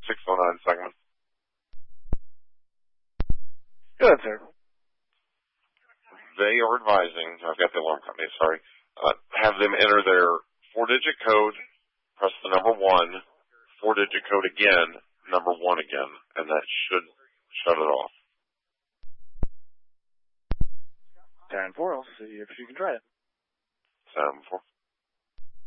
609 segment. Good, sir. They are advising, I've got the alarm company, sorry, have them enter their 4-digit code, press the number 1, 4-digit code again, number 1 again, and that should shut it off. 10-4, I'll see if you can try it. 7-4.